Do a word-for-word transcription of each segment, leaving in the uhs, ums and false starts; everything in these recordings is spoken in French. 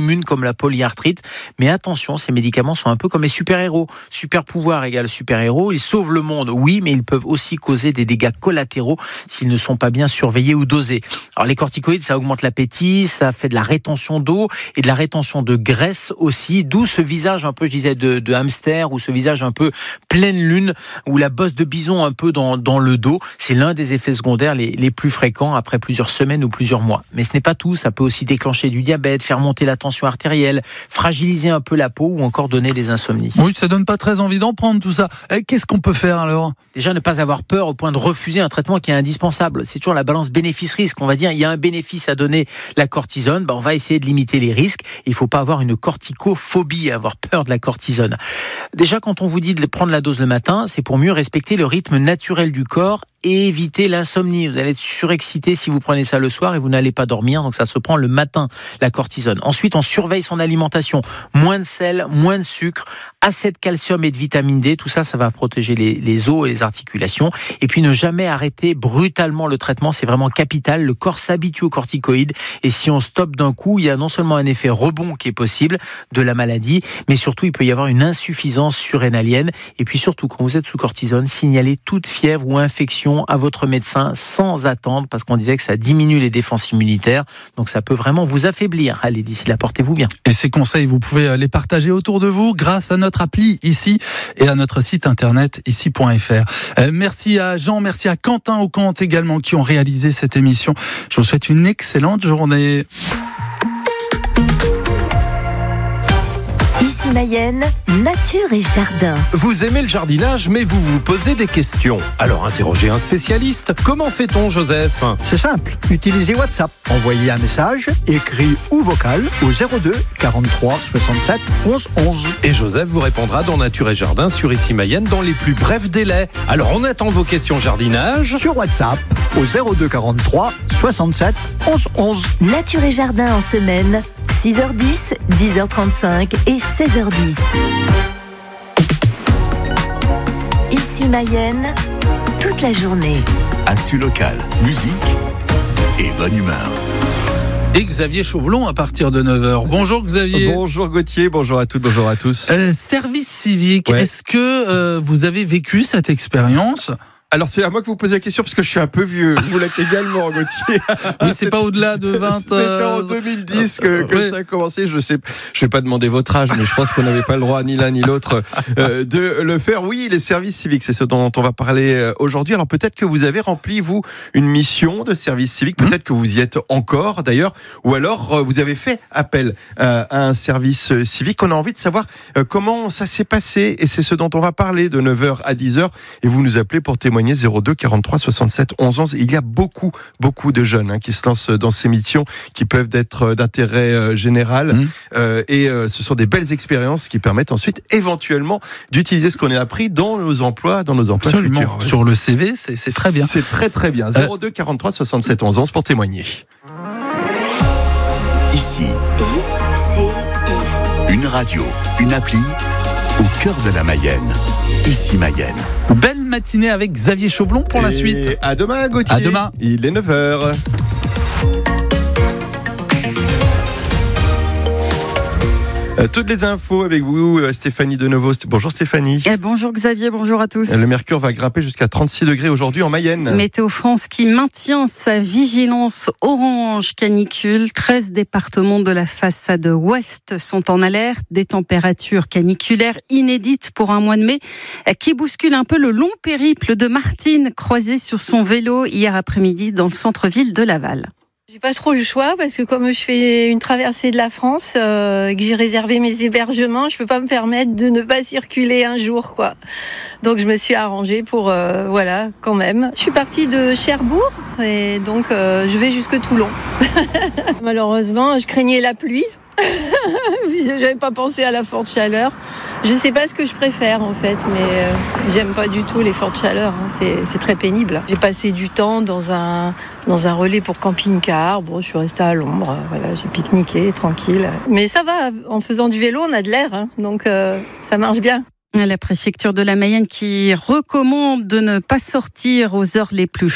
communes comme la polyarthrite. Mais attention, ces médicaments sont un peu comme les super-héros. Super pouvoir égale super-héros. Ils sauvent le monde, oui, mais ils peuvent aussi causer des dégâts collatéraux s'ils ne sont pas bien surveillés ou dosés. Alors les corticoïdes, ça augmente l'appétit, ça fait de la rétention d'eau et de la rétention de graisse aussi, d'où ce visage un peu, je disais, de, de hamster, ou ce visage un peu pleine lune, ou la bosse de bison un peu dans, dans le dos. C'est l'un des effets secondaires les, les plus fréquents après plusieurs semaines ou plusieurs mois. Mais ce n'est pas tout, ça peut aussi déclencher du diabète, faire monter la tension artérielle, fragiliser un peu la peau ou encore donner des insomnies. Oui, ça donne pas très envie d'en prendre tout ça. Et qu'est-ce qu'on peut faire alors ? Déjà, ne pas avoir peur au point de refuser un traitement qui est indispensable. C'est toujours la balance bénéfice-risque. On va dire, il y a un bénéfice à donner la cortisone, ben on va essayer de limiter les risques. Il ne faut pas avoir une corticophobie, avoir peur de la cortisone. Déjà, quand on vous dit de prendre la dose le matin, c'est pour mieux respecter le rythme naturel du corps et éviter l'insomnie. Vous allez être surexcité si vous prenez ça le soir et vous n'allez pas dormir, donc ça se prend le matin, la cortisone. Ensuite, on surveille son alimentation. Moins de sel, moins de sucre, assez de calcium et de vitamine D, tout ça, ça va protéger les, les os et les articulations. Et puis, ne jamais arrêter brutalement le traitement, c'est vraiment capital. Le corps s'habitue aux corticoïdes et si on stoppe d'un coup, il y a non seulement un effet rebond qui est possible de la maladie, mais surtout, il peut y avoir une insuffisance surrénalienne. Et puis surtout, quand vous êtes sous cortisone, signalez toute fièvre ou infection à votre médecin sans attendre, parce qu'on disait que ça diminue les défenses immunitaires, donc ça peut vraiment vous affaiblir. Allez, d'ici là, portez-vous bien. Et ces conseils, vous pouvez les partager autour de vous grâce à notre appli ici et à notre site internet ici point f r. Euh, merci à Jean, merci à Quentin Aucante également qui ont réalisé cette émission. Je vous souhaite une excellente journée. Ici Mayenne, nature et jardin. Vous aimez le jardinage, mais vous vous posez des questions. Alors interrogez un spécialiste. Comment fait-on, Joseph ? C'est simple, utilisez WhatsApp. Envoyez un message, écrit ou vocal, au zéro deux quarante-trois soixante-sept onze onze. Et Joseph vous répondra dans Nature et Jardin sur Ici Mayenne dans les plus brefs délais. Alors on attend vos questions jardinage. Sur WhatsApp, au zéro deux quarante-trois soixante-sept onze onze. Nature et jardin en semaine, six heures dix, dix heures trente-cinq et seize heures dix. Ici Mayenne, toute la journée. Actu locale, musique et bonne humeur. Et Xavier Chauvelon à partir de neuf heures. Bonjour Xavier. Bonjour Gauthier, bonjour à toutes, bonjour à tous. Euh, service civique, Ouais. est-ce que euh, vous avez vécu cette expérience ? Alors c'est à moi que vous posez la question parce que je suis un peu vieux. Vous l'êtes également, Gauthier. Oui, c'est pas au-delà de vingt. C'était en deux mille dix que, que ouais. ça a commencé. Je sais, je vais pas demander votre âge, mais je pense qu'on n'avait pas le droit ni l'un ni l'autre euh, de le faire. Oui, les services civiques, c'est ce dont on va parler euh, aujourd'hui. Alors peut-être que vous avez rempli vous une mission de service civique. Peut-être mmh. que vous y êtes encore d'ailleurs, ou alors euh, vous avez fait appel euh, à un service euh, civique. On a envie de savoir euh, comment ça s'est passé et c'est ce dont on va parler de neuf heures à dix heures. Et vous nous appelez pour témoigner. zéro deux quarante-trois soixante-sept onze onze. Il y a beaucoup, beaucoup de jeunes hein, qui se lancent dans ces missions qui peuvent être d'intérêt euh, général. Mmh. Euh, et euh, ce sont des belles expériences qui permettent ensuite, éventuellement, d'utiliser ce qu'on a appris dans nos emplois, dans nos emplois Absolument. futurs. Sur le C V, c'est, c'est très bien. C'est très, très bien. zéro deux quarante-trois soixante-sept onze onze pour témoigner. Ici, I C I. une radio, une appli au cœur de la Mayenne. Ici Mayenne. Belle matinée avec Xavier Chauvelon pour la et suite. À demain, Gauthier. À demain. Il est neuf heures. Toutes les infos avec vous, Stéphanie Denovo. Bonjour Stéphanie. Eh, bonjour Xavier, bonjour à tous. Le mercure va grimper jusqu'à trente-six degrés aujourd'hui en Mayenne. Météo France qui maintient sa vigilance orange canicule. treize départements de la façade ouest sont en alerte. Des températures caniculaires inédites pour un mois de mai qui bousculent un peu le long périple de Martine, croisée sur son vélo hier après-midi dans le centre-ville de Laval. J'ai pas trop le choix parce que comme je fais une traversée de la France, euh, que j'ai réservé mes hébergements, je peux pas me permettre de ne pas circuler un jour, quoi. Donc je me suis arrangée pour, euh, voilà, quand même. Je suis partie de Cherbourg et donc euh, je vais jusque Toulon. Malheureusement, je craignais la pluie. J'avais pas pensé à la forte chaleur. Je sais pas ce que je préfère en fait, mais euh, j'aime pas du tout les fortes chaleurs. Hein. C'est, c'est très pénible. J'ai passé du temps dans un dans un relais pour camping-car. Bon, je suis restée à l'ombre. Voilà, j'ai pique-niqué tranquille. Mais ça va. En faisant du vélo, on a de l'air, hein, donc euh, ça marche bien. La préfecture de la Mayenne qui recommande de ne pas sortir aux heures les plus chaudes.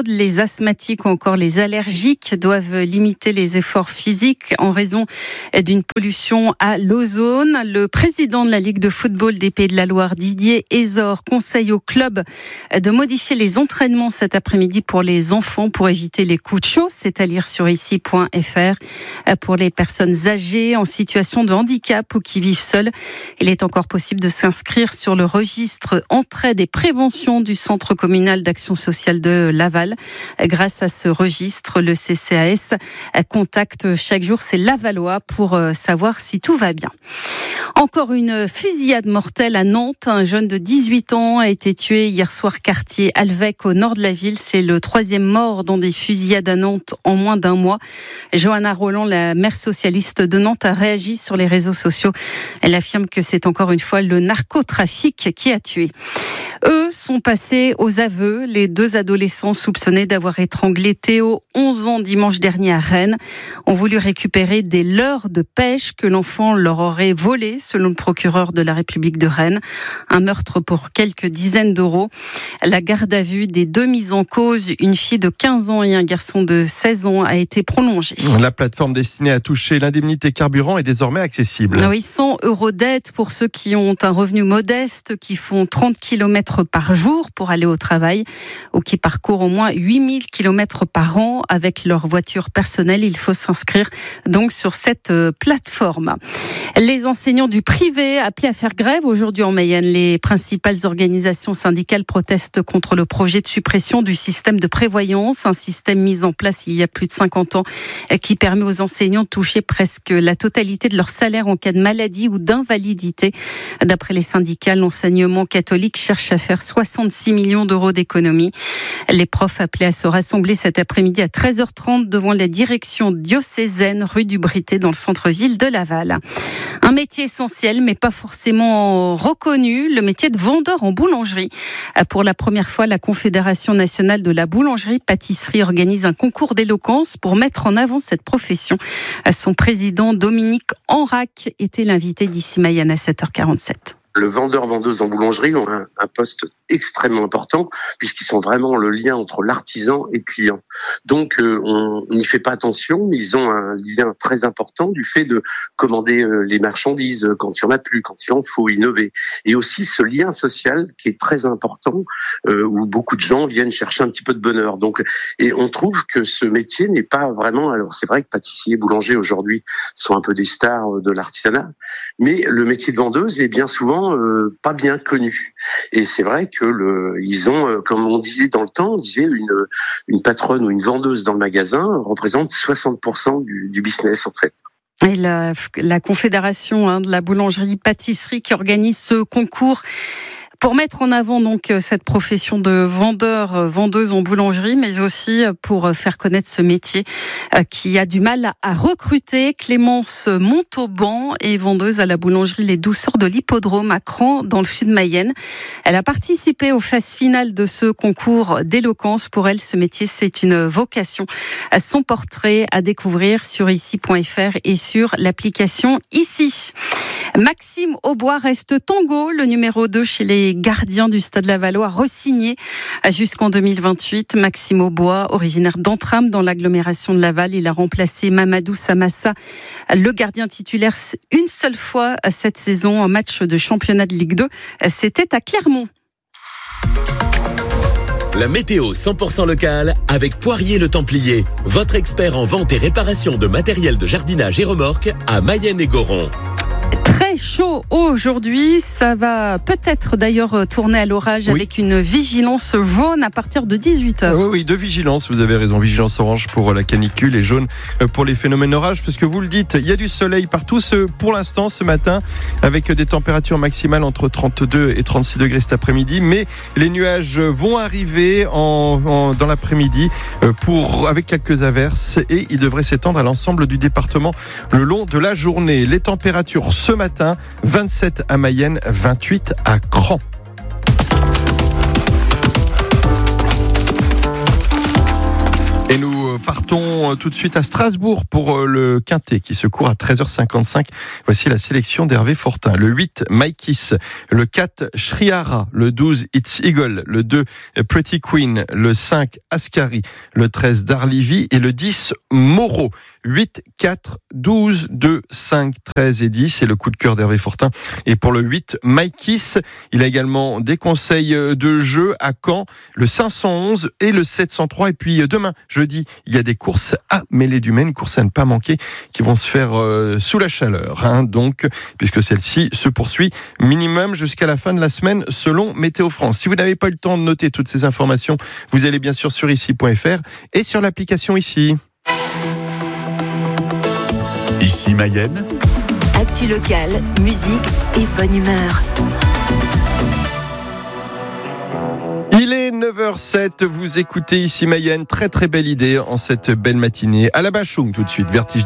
chaude. Les asthmatiques ou encore les allergiques doivent limiter les efforts physiques en raison d'une pollution à l'ozone. Le président de la Ligue de football des Pays de la Loire, Didier Ezor, conseille au club de modifier les entraînements cet après-midi pour les enfants pour éviter les coups de chaud. C'est à lire sur ici point f r. Pour les personnes âgées en situation de handicap ou qui vivent seules, il est encore possible de s'inscrire sur le registre entraide et prévention du Centre communal d'action sociale de Laval. Grâce à ce registre, le C C A S contacte chaque jour ses Lavallois pour savoir si tout va bien. Encore une fusillade mortelle à Nantes. Un jeune de dix-huit ans a été tué hier soir quartier Alvec au nord de la ville. C'est le troisième mort dans des fusillades à Nantes en moins d'un mois. Johanna Roland, la maire socialiste de Nantes, a réagi sur les réseaux sociaux. Elle affirme que c'est encore une fois le narcotrafic qui a tué. Eux sont passés aux aveux. Les deux adolescents soupçonnés d'avoir étranglé Théo, onze ans, dimanche dernier à Rennes, ont voulu récupérer des leurres de pêche que l'enfant leur aurait volées, selon le procureur de la République de Rennes. Un meurtre pour quelques dizaines d'euros. La garde à vue des deux mises en cause, une fille de quinze ans et un garçon de seize ans, a été prolongée. La plateforme destinée à toucher l'indemnité carburant est désormais accessible. Oui, cent euros d'aide pour ceux qui ont un revenu modeste, qui font trente kilomètres par jour pour aller au travail ou qui parcourent au moins huit mille kilomètres par an avec leur voiture personnelle. Il faut s'inscrire donc sur cette plateforme. Les enseignants du privé appelés à faire grève aujourd'hui en Mayenne. Les principales organisations syndicales protestent contre le projet de suppression du système de prévoyance, un système mis en place il y a plus de cinquante ans qui permet aux enseignants de toucher presque la totalité de leur salaire en cas de maladie ou d'invalidité. D'après les syndicats, l'enseignement catholique cherche à faire soixante-six millions d'euros d'économies. Les profs appelés à se rassembler cet après-midi à treize heures trente devant la direction diocésaine rue du Brité dans le centre-ville de Laval. Un métier essentiel mais pas forcément reconnu, le métier de vendeur en boulangerie. Pour la première fois, la Confédération nationale de la boulangerie-pâtisserie organise un concours d'éloquence pour mettre en avant cette profession. Son président Dominique Enrac était l'invité d'ici Mayenne à sept heures quarante-sept. Le vendeur-vendeuse en boulangerie ont un, un poste extrêmement important puisqu'ils sont vraiment le lien entre l'artisan et le client. Donc euh, on n'y fait pas attention, mais ils ont un lien très important du fait de commander euh, les marchandises quand il y en a plus, quand il en faut innover. Et aussi ce lien social qui est très important euh, où beaucoup de gens viennent chercher un petit peu de bonheur. Donc, et on trouve que ce métier n'est pas vraiment... Alors c'est vrai que pâtissiers, boulangers aujourd'hui sont un peu des stars de l'artisanat, mais le métier de vendeuse est bien souvent Euh, pas bien connu. Et c'est vrai que le, ils ont, euh, comme on disait dans le temps, on disait une, une patronne ou une vendeuse dans le magasin représente soixante pour cent du, du business en fait. Et la, la Confédération hein, de la boulangerie-pâtisserie qui organise ce concours pour mettre en avant donc cette profession de vendeur, vendeuse en boulangerie, mais aussi pour faire connaître ce métier qui a du mal à recruter. Clémence Montauban est vendeuse à la boulangerie Les Douceurs de l'Hippodrome à Cran, dans le sud Mayenne. Elle a participé aux phases finales de ce concours d'éloquence. Pour elle, ce métier, c'est une vocation. Son portrait à découvrir sur ici point f r et sur l'application Ici. Maxime Aubois reste tango, le numéro deux chez les gardiens du Stade Lavallois, re-signé jusqu'en deux mille vingt-huit. Maxime Aubois, originaire d'Entram dans l'agglomération de Laval, il a remplacé Mamadou Samassa, le gardien titulaire, une seule fois cette saison en match de championnat de Ligue deux. C'était à Clermont. La météo cent pour cent locale avec Poirier le Templier, votre expert en vente et réparation de matériel de jardinage et remorques à Mayenne et Goron. Très chaud aujourd'hui, ça va peut-être d'ailleurs tourner à l'orage oui. avec une vigilance jaune à partir de dix-huit heures. Oui, oui, deux vigilances, vous avez raison, vigilance orange pour la canicule et jaune pour les phénomènes d'orage, parce que vous le dites, il y a du soleil partout ce, pour l'instant ce matin, avec des températures maximales entre trente-deux et trente-six degrés cet après-midi, mais les nuages vont arriver en, en, dans l'après-midi pour, avec quelques averses, et ils devraient s'étendre à l'ensemble du département le long de la journée. Les températures ce matin, vingt-sept à Mayenne, vingt-huit à Cran. Et nous euh, partons euh, tout de suite à Strasbourg pour euh, le Quintet qui se court à treize heures cinquante-cinq. Voici la sélection d'Hervé Fortin. Le huit, Maikis. Le quatre, Shrihara. Le douze, It's Eagle. Le deux, Pretty Queen. Le cinq, Ascari. Le treize, Darlivi. Et le dix, Moreau. huit, quatre, douze, deux, cinq, treize et dix. C'est le coup de cœur d'Hervé Fortin. Et pour le huit, Maikis, il a également des conseils de jeu à Caen, le cinq cent onze et le sept cent trois. Et puis demain, jeudi, il y a des courses à Mêlée-du-Maine, courses à ne pas manquer, qui vont se faire euh, sous la chaleur. Hein, donc, puisque celle-ci se poursuit minimum jusqu'à la fin de la semaine, selon Météo France. Si vous n'avez pas eu le temps de noter toutes ces informations, vous allez bien sûr sur ici point f r et sur l'application Ici. Ici Mayenne. Actu locale, musique et bonne humeur. Il est neuf heures sept, vous écoutez Ici Mayenne, très très belle idée en cette belle matinée. À la Bachung tout de suite, Vertige.